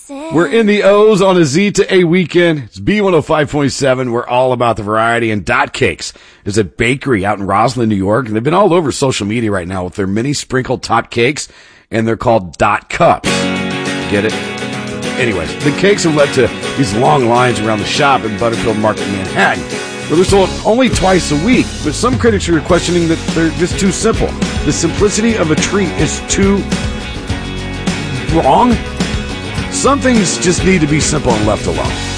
We're in the O's on a Z to A weekend. It's B105.7. We're all about the variety. And Dot Cakes is a bakery out in Roslyn, New York. And they've been all over social media right now with their mini sprinkled top cakes. And they're called Dot Cups. Get it? Anyways, the cakes have led to these long lines around the shop in Butterfield Market, Manhattan, where they're sold only twice a week. But some critics are questioning that they're just too simple. The simplicity of a treat is too wrong. Some things just need to be simple and left alone.